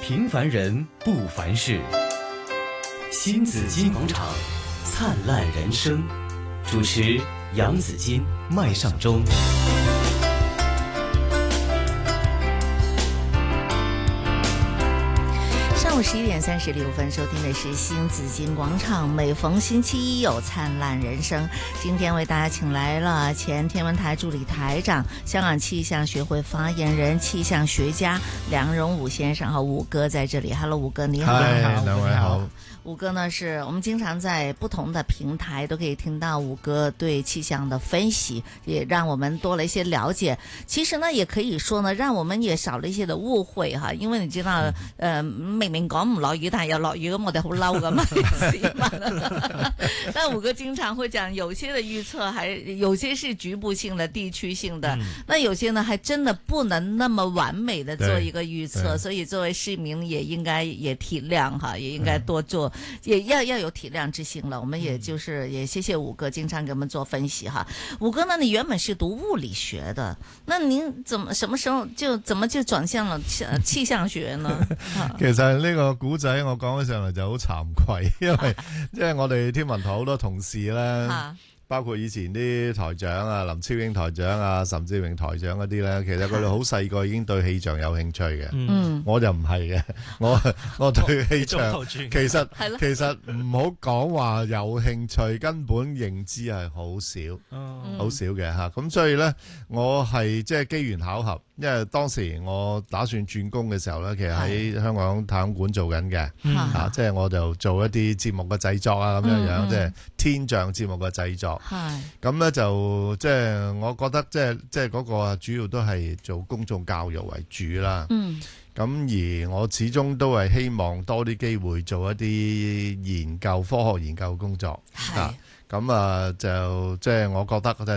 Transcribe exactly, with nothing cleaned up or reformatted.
平凡人不凡事，新紫金广场，灿烂人生。主持杨紫金、麦尚中。 上午十一点三十六分，收听的是新紫金广场。每逢星期一有灿烂人生，今天为大家请来了前天文台助理台长、香港气象学会发言人、气象学家梁荣武先生和武哥在这里。Hello， 武哥你好。 嗨，两位好。 武哥呢，是我们经常在不同的平台都可以听到武哥对气象的分析，也让我们多了一些了解。其實呢，也可以說呢，讓我們也少了一些的誤會哈。因為你知道，呃，明明講唔落雨，但係又落雨，咁我哋好嬲噶嘛。但武哥經常會講，有些的預測還有些是局部性的、地區性的，嗯、那有些呢，還真的不能那麼完美的做一個預測。所以作為市民，也應該也體諒哈，也應該多做。也要要有體諒之心了，我們也就是也謝謝武哥經常給我們做分析哈。武哥呢，你原本是讀物理學的，那您怎麼什麼時候就怎麼就轉向了氣象學呢？ 其實呢個古仔我講起上嚟就好慚愧，因為即係我哋天文台好多同事咧。包括以前啲台長啊，林超英台長啊，岑志榮台長嗰啲咧，其實佢哋好細個已經對氣象有興趣嘅。嗯，我就唔係嘅，我我對氣象其實其實唔好講話有興趣，根本認知係好少，好、嗯、少嘅嚇。咁所以咧，我係即係機緣巧合，因為當時我打算轉工嘅時候咧，其實喺香港太空館做緊嘅，嚇，即係我就做一啲節目嘅製作啊，咁樣樣，即係、嗯、天象節目嘅製作。係咁咧，就即係我覺得即係即係嗰個主要都係做公眾教育為主啦。嗯，咁而我始終都係希望多啲機會做一啲研究、科學研究工作。係咁啊，就即係我覺得